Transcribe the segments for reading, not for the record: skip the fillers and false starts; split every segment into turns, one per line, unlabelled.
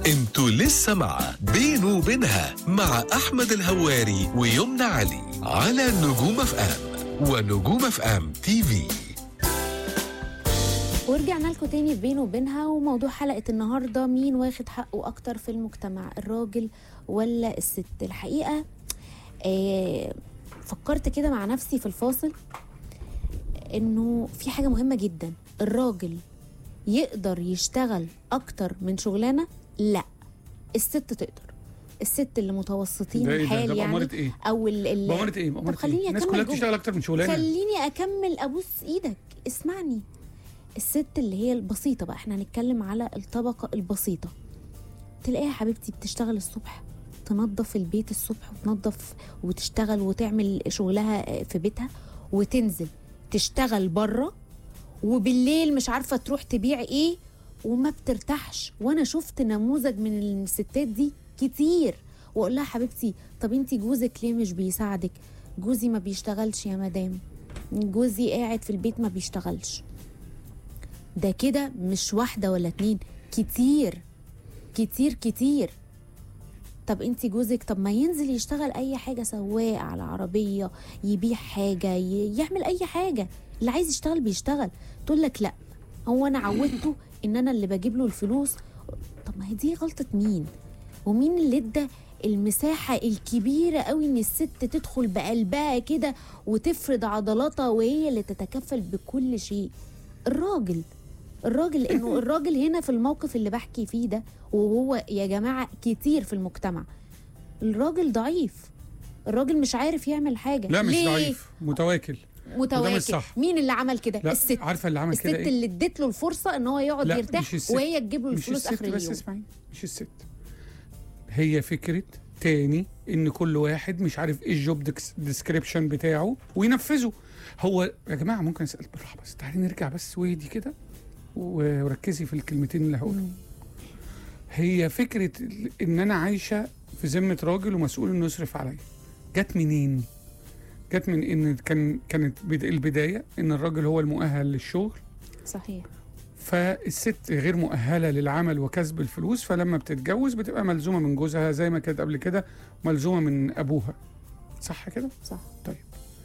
انتوا لسه مع بينه وبينها مع أحمد الهواري ويمنى علي على نجوم اف ام ونجوم اف ام تي في.
ورجعنا لكم تاني بينه وبينها، وموضوع حلقة النهاردة مين واخد حقه أكتر في المجتمع، الراجل ولا الست؟ الحقيقة فكرت كده مع نفسي في الفاصل إنه في حاجة مهمة جدا. الراجل يقدر يشتغل أكتر من شغلانة؟ لا، الست تقدر. الست اللي متوسطين الحال يعني
إيه؟
او
بأمارة ايه؟
طب خليني
الناس كلها بتشتغل اكتر من شغلانه.
خليني اكمل ابوس ايدك، اسمعني. الست اللي هي البسيطه بقى، احنا هنتكلم على الطبقه البسيطه، تلاقيها حبيبتي بتشتغل الصبح، تنظف البيت الصبح وتنظف وتشتغل وتعمل شغلها في بيتها، وتنزل تشتغل بره، وبالليل مش عارفه تروح تبيع ايه وما بترتاحش. وانا شفت نموذج من الستات دي كتير، واقول لها حبيبتي طب انتي جوزك ليه مش بيساعدك؟ جوزي ما بيشتغلش يا مدام، جوزي قاعد في البيت ما بيشتغلش. ده كده مش واحدة ولا اتنين، كتير كتير كتير. طب انتي جوزك طب ما ينزل يشتغل اي حاجة، سواق على عربية، يبيع حاجة، يعمل اي حاجة، اللي عايز يشتغل بيشتغل. تقول لك لا، هو انا عودته ان انا اللي بجيب له الفلوس. طب ما هي دي غلطة مين؟ ومين اللي ادى المساحة الكبيرة قوي ان الست تدخل بقلبها كده وتفرد عضلاتها وهي اللي تتكفل بكل شيء؟ الراجل لانه الراجل هنا في الموقف اللي بحكي فيه ده، وهو يا جماعة كتير في المجتمع، الراجل ضعيف، الراجل مش عارف يعمل حاجة.
لا مش
ليه؟
ضعيف، متواكل.
مين اللي عمل كده؟ الست.
عارفه اللي عمل كده
الست اللي ادت له الفرصه ان هو يقعد يرتاح وهي تجيب له الفلوس اخر اليوم.
بس اسمعي، مش الست، هي فكره تاني ان كل واحد مش عارف ايه الجوب ديسكريبشن بتاعه وينفذه. هو يا جماعه ممكن اسال بالراحه بس، تعالي نرجع بس واهدي كده وركزي في الكلمتين اللي هقولهم. هي فكره ان انا عايشه في ذمه راجل ومسؤول انه يصرف عليا، جت منين؟ جت من ان كانت البدايه ان الراجل هو المؤهل للشغل.
صحيح.
فالست غير مؤهله للعمل وكسب الفلوس، فلما بتتجوز بتبقى ملزومه من جوزها زي ما كانت قبل كده ملزومه من ابوها. صح كده؟
صح.
طيب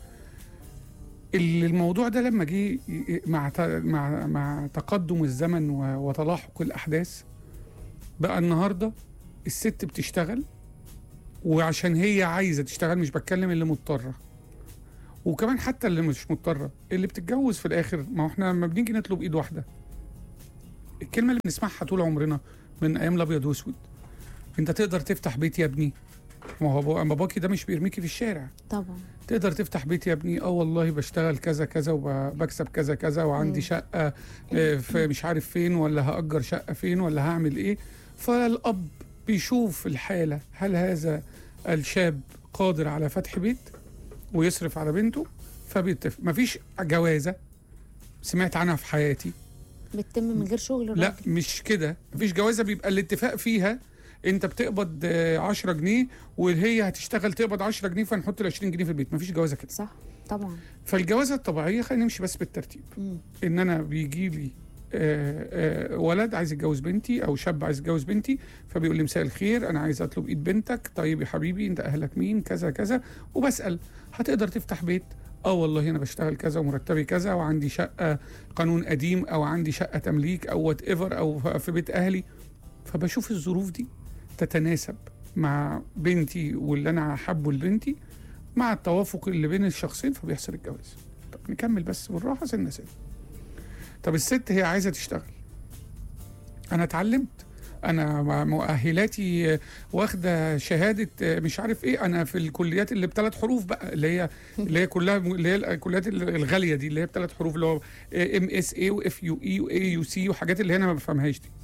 الموضوع ده لما جه مع تقدم الزمن وتلاحق الاحداث، بقى النهارده الست بتشتغل، وعشان هي عايزه تشتغل، مش بتكلم اللي مضطره، وكمان حتى اللي مش مضطره، اللي بتتجوز في الاخر. ما هو احنا لما بنيجي نطلب ايد واحده، الكلمه اللي بنسمعها طول عمرنا من ايام الابيض واسود، انت تقدر تفتح بيت يا ابني؟ ما هو باباكي ده مش بيرميكي في الشارع.
طبعا.
تقدر تفتح بيت يا ابني؟ والله بشتغل كذا كذا وبكسب كذا كذا وعندي شقه في مش عارف فين، ولا هاجر شقه فين، ولا هعمل ايه. فالاب بيشوف الحاله، هل هذا الشاب قادر على فتح بيت ويصرف على بنته، فبيتفق. مفيش جوازه سمعت عنها في حياتي
بتتم من غير شغل الراجل.
لا مش كده، مفيش جوازه بيبقى الاتفاق فيها انت بتقبض 10 جنيه وهي هتشتغل تقبض 10 جنيه فنحط ال 20 جنيه في البيت. مفيش جوازه كده.
صح طبعا.
فالجوازه الطبيعيه، خلينا نمشي بس بالترتيب. ان انا بيجي لي ولد عايز يتجوز بنتي او شاب عايز يتجوز بنتي، فبيقول لي مساء الخير انا عايز اطلب ايد بنتك. طيب يا حبيبي انت اهلك مين؟ كذا كذا. وبسال هتقدر تفتح بيت؟ والله انا بشتغل كذا ومرتبي كذا وعندي شقه قانون قديم او عندي شقه تمليك او وات ايفر او في بيت اهلي. فبشوف الظروف دي تتناسب مع بنتي واللي انا حابه لبنتي، مع التوافق اللي بين الشخصين، فبيحصل الجواز. طب نكمل بس بالراحه سنه. طب الست هي عايزه تشتغل، انا اتعلمت، انا مؤهلاتي واخده شهاده مش عارف ايه، انا في الكليات اللي ب3 حروف بقى، اللي هي كلها اللي هي الكليات الغاليه دي اللي هي ب3 حروف، اللي هو MSA وFUE وAUC وحاجات اللي هنا ما بفهمهاش دي.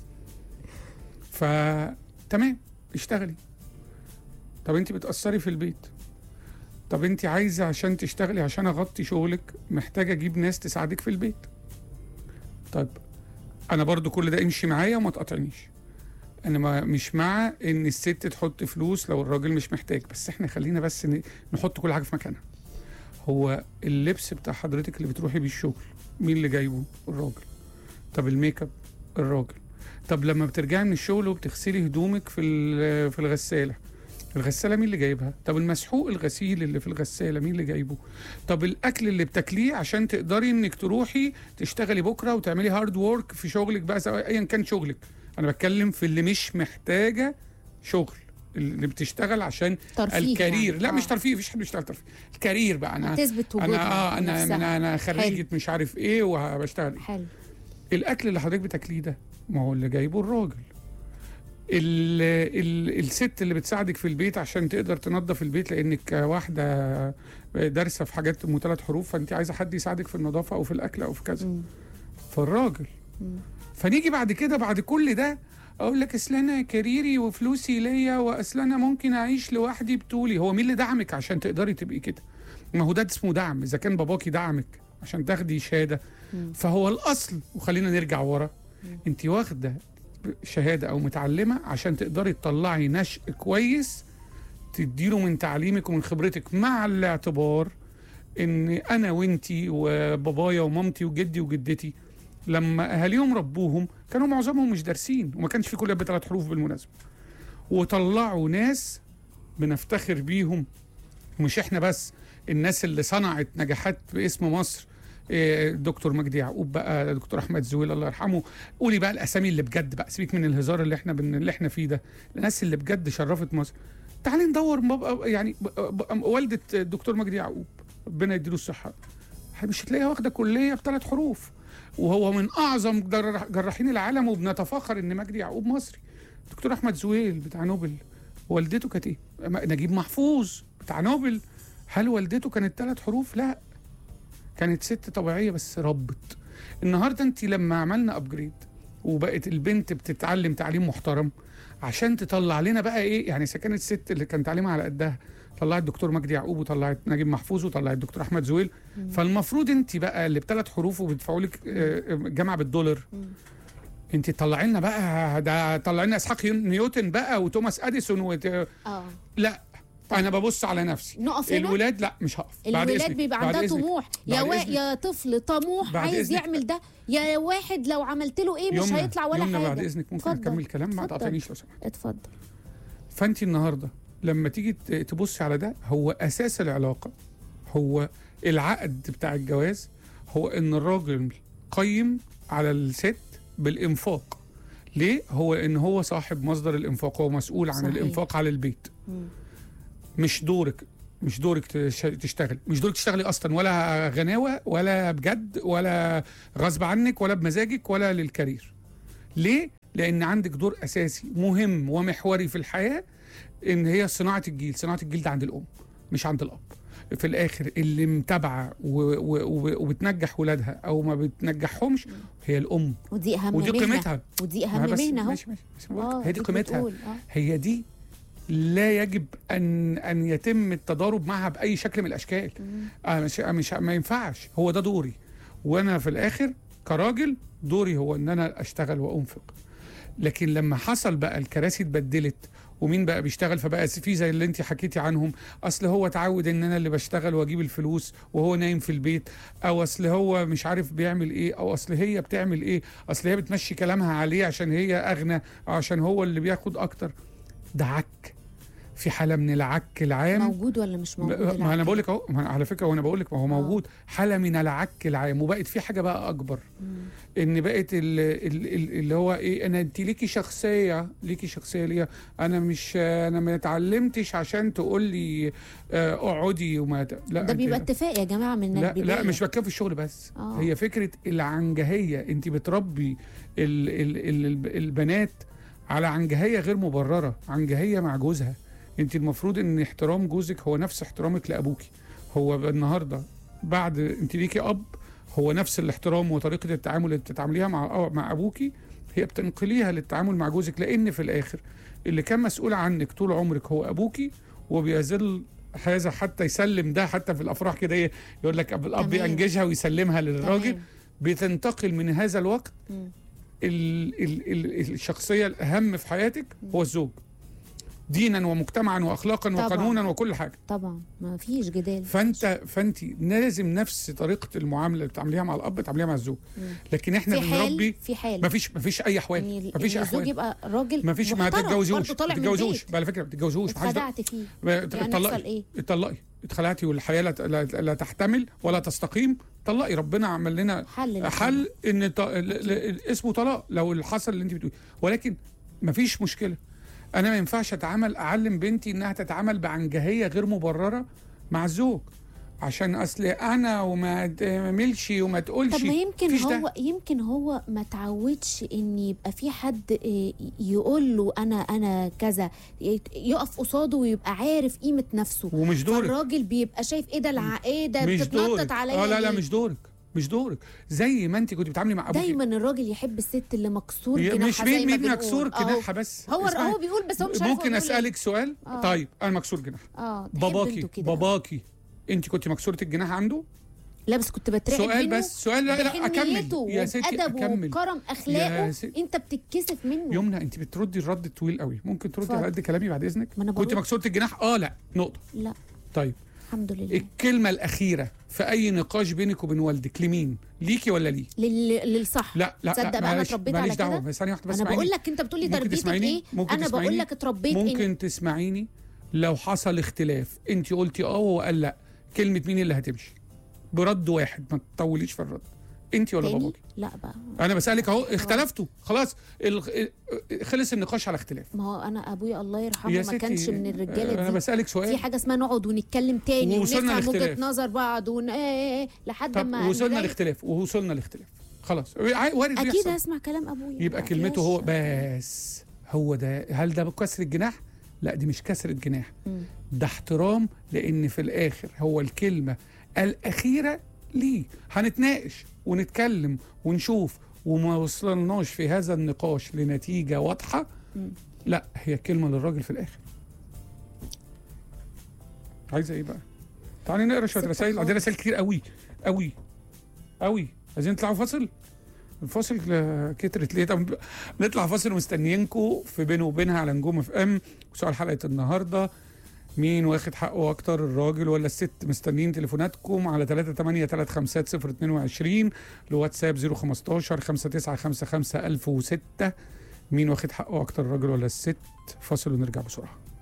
فتمام اشتغلي. طب انت بتأثري في البيت، طب انت عايزه عشان تشتغلي عشان اغطي شغلك محتاجه اجيب ناس تساعدك في البيت. طيب انا برضو كل ده امشي معايا وما تقاطعنيش، انا مش مع ان الست تحط فلوس لو الراجل مش محتاج، بس احنا خلينا بس نحط كل حاجه في مكانها. هو اللبس بتاع حضرتك اللي بتروحي بيه الشغل مين اللي جايبه؟ الراجل. طب الميك اب؟ الراجل. طب لما بترجعي من الشغل وبتغسلي هدومك في الغساله، الغساله مين اللي جايبها؟ طب المسحوق الغسيل اللي في الغساله مين اللي جايبه؟ طب الاكل اللي بتاكليه عشان تقدري انك تروحي تشتغلي بكره وتعملي هارد وورك في شغلك بقى، سواء ايا كان شغلك. انا بتكلم في اللي مش محتاجه شغل، اللي بتشتغل عشان الكارير. لا مش ترفيه، مفيش حد بيشتغل ترفيه. الكارير بقى انا
تثبت وجودها
انا خريجه مش عارف ايه وبشتغل.
حلو.
الاكل اللي حضرتك بتاكليه ده ما هو اللي جايبه الراجل. الست اللي بتساعدك في البيت عشان تقدر تنظف البيت، لانك واحده دارسه في حاجات ام 3 حروف، فانت عايزه حد يساعدك في النظافه او في الاكل او في كذا. فالراجل. فنيجي بعد كده بعد كل ده اقول لك اصل انا كاريري وفلوسي ليا، واصل انا ممكن اعيش لوحدي بطولي. هو مين اللي دعمك عشان تقدري تبقي كده؟ ما هو ده اسمه دعم. اذا كان باباكي دعمك عشان تاخدي شهاده فهو الاصل. وخلينا نرجع ورا، انت واخده شهاده او متعلمه عشان تقدري تطلعي نشء كويس تديله من تعليمك ومن خبرتك، مع الاعتبار ان انا وانتي وبابايا ومامتي وجدي وجدتي لما اهاليهم ربوهم كانوا معظمهم مش دارسين، وما كانش في كليه ب3 حروف بالمناسبه، وطلعوا ناس بنفتخر بيهم. ومش احنا بس، الناس اللي صنعت نجاحات باسم مصر، دكتور مجدي يعقوب بقى، دكتور احمد زويل الله يرحمه. قولي بقى الاسامي اللي بجد بقى، سيبك من الهزار اللي احنا فيه ده. الناس اللي بجد شرفت مصر. تعالي ندور يعني والده الدكتور مجدي يعقوب ربنا يديله الصحه، مش هتلاقيها واخده كليه ب3 حروف، وهو من اعظم جراحين العالم، وبنتفاخر ان مجدي يعقوب مصري. دكتور احمد زويل بتاع نوبل، والدته كانت ايه؟ نجيب محفوظ بتاع نوبل، هل والدته كانت 3 حروف؟ لا، كانت ست طبيعيه بس ربت. النهارده انت لما عملنا ابجريد وبقت البنت بتتعلم تعليم محترم عشان تطلع لنا بقى ايه، يعني اذا كانت الست اللي كان تعليمها على قدها طلعت الدكتور مجدي يعقوب وطلعت نجيب محفوظ وطلعت الدكتور احمد زويل، فالمفروض انت بقى اللي ب3 حروف وبيدفعوا لك جامعه بالدولار، انت تطلعي لنا بقى، ده طلعي لنا اسحاق نيوتن بقى وتوماس اديسون لا انا ببص على نفسي.
نقف هنا؟
الولاد لا مش هقف.
الولاد بيبقى عندها طموح، يا طفل طموح عايز يعمل ده، يا واحد لو عملت له ايه مش هيطلع ولا حاجه.
بعد اذنك ممكن اكمل كلام؟ ما تقاطعنيش لو سمحت.
اتفضل.
فانت النهارده لما تيجي تبصي على ده، هو اساس العلاقه، هو العقد بتاع الجواز، هو ان الراجل قيم على الست بالانفاق. ليه؟ هو ان هو صاحب مصدر الانفاق، هو مسؤول عن الانفاق على البيت. مش دورك تشتغل، مش دورك تشتغلي اصلا، ولا غناوه ولا بجد ولا غصب عنك ولا بمزاجك ولا للكارير. ليه؟ لان عندك دور اساسي مهم ومحوري في الحياه، ان هي صناعه الجيل. صناعه الجيل ده عند الام مش عند الاب. في الاخر اللي متابعه وبتنجح ولادها او ما بتنجحهمش هي الام،
ودي اهم
ودي قيمتها،
ودي اهم مهنه اهو.
ماشي هي دي قيمتها. هي دي لا يجب ان يتم التضارب معها باي شكل من الاشكال. مش ما ينفعش. هو ده دوري، وانا في الاخر كراجل دوري هو ان انا اشتغل وانفق. لكن لما حصل بقى الكراسي اتبدلت ومين بقى بيشتغل، فبقى في زي اللي انت حكيتي عنهم، اصل هو اتعود ان انا اللي بشتغل واجيب الفلوس وهو نايم في البيت، او اصل هو مش عارف بيعمل ايه، او اصل هي بتعمل ايه، اصل هي بتمشي كلامها عليه عشان هي اغنى او عشان هو اللي بياخد اكتر. ده عك، في حاله من العك العام.
موجود ولا مش موجود؟
ما انا بقول لك اهو، على فكره وانا بقول لك ما هو موجود. حاله من العك العام، وبقت في حاجه بقى اكبر، ان بقت اللي هو ايه، انت ليكي شخصيه ليا، انا ما اتعلمتش عشان تقول لي اقعدي وما لا.
ده بيبقى اتفاق يا جماعه من البدايه.
لا مش بتكلم في الشغل بس. هي فكره العنجهيه. انت بتربي البنات على عنجهيه غير مبرره، عنجهيه مع جوزها. انت المفروض ان احترام جوزك هو نفس احترامك لابوكي. هو النهارده بعد انت ليكي اب، هو نفس الاحترام وطريقه التعامل اللي بتتعامليها مع ابوكي هي بتنقليها للتعامل مع جوزك، لان في الاخر اللي كان مسؤول عنك طول عمرك هو ابوكي، وبيظل هذا حتى يسلم ده حتى في الافراح كده، يقول لك الاب ينجزها ويسلمها للراجل. بتنتقل من هذا الوقت الشخصيه الاهم في حياتك هو الزوج. دينا ومجتمعا واخلاقا
طبعاً.
وقانونا وكل حاجه.
طبعا ما فيش جدال.
فانت لازم نفس طريقه المعامله اللي بتعمليها مع الاب تعمليها مع الزوج. لكن احنا بنربي
في حال
مفيش اي احوال.
يعني
مفيش
الزوج
احوال.
يبقى راجل
مفيش. ما
محترم
تتجوزوش
برضه طالع من البيت.
على فكره ما تتجوزوش.
اتخدعت فيه يعني يحصل
اتطلقي
ايه؟
اتخلعتي والحياه لا تحتمل ولا تستقيم، طلقي. ربنا عمل لنا حل ان اسمه طلاق لو اللي حصل اللي انت بتقولي. ولكن مفيش مشكله. انا ما ينفعش اعلم بنتي انها تتعامل بعنجهيه غير مبرره مع الزوج عشان اصل انا وما تعملش وما تقولش.
طب ما يمكن هو ما تعودش ان يبقى في حد يقول له انا كذا، يقف قصاده ويبقى عارف قيمه نفسه.
ومش دورك.
الراجل بيبقى شايف ايه ده ده
مش
بتتنطط عليا.
لا مش دورك. زي ما انت كنت بتتعاملي مع ابوك.
دايما الراجل يحب الست اللي مكسور جناحها.
مش مين مكسور جناحها بس.
هو بيقول بس هو مش عارف.
ممكن اسالك سؤال؟ طيب انا مكسور جناحها. باباكي انت كنت مكسوره الجناح عنده؟
لا بس كنت بترعب
سؤال
منه.
بس سؤال. لا اكمل يا ستي،
اكمل. وكرم اخلاقه انت بتتكسف منه.
يمنى انت بتردي الرد طويل قوي، ممكن تردي على قد كلامي بعد اذنك؟ كنت مكسوره الجناح؟ لا نقطه.
لا
طيب
الحمد لله.
الكلمه الاخيره في اي نقاش بينك وبين والدك لمين؟ ليكي ولا ليه؟
للصح.
لا
تصدق بقى انا اتربيت على كده.
بس ثانيه واحده بس.
انا بقول لك انت بتقول لي تربيتك ايه، انا بقول لك اتربيت
ممكن تسمعيني. لو حصل اختلاف انت قلتي وهو قال لا، كلمه مين اللي هتمشي؟ برد واحد، ما تطوليش في الرد. انت ولا باباكي؟
لا بقى
انا بسالك اهو. اختلفتوا خلاص، خلص النقاش على اختلاف.
ما هو انا ابويا الله يرحمه ما كانش من الرجاله دي.
انا بسالك سؤال.
في حاجه اسمها نقعد ونتكلم تاني
ونفهم
وجهه نظر بعض
لحد ما وصلنا لاختلاف. خلاص وارد
اكيد
يحصل.
اسمع كلام ابويا.
يبقى كلمته هو بس. هو ده. هل ده كسر الجناح؟ لا دي مش كسرة جناح. ده احترام، لان في الاخر هو الكلمه الاخيره ليه. هنتناقش ونتكلم ونشوف وما وصلناش في هذا النقاش لنتيجه واضحه، لا هي كلمه للراجل في الاخر. عايزه ايه بقى؟ تعالي نقرا شويه رسائل. عندنا رسائل كتير قوي قوي قوي. عايزين نطلعوا فاصل؟ الفاصل كترت ليه؟ طب نطلع فاصل ومستنيينكم في بينه وبينها على نجوم اف ام. وسؤال حلقه النهارده: مين واخد حقه اكتر، الراجل ولا الست؟ مستنيين تليفوناتكم على 3835022 لواتساب 015 5955 1006. مين واخد حقه اكتر، الراجل ولا الست؟ فاصل ونرجع بسرعه.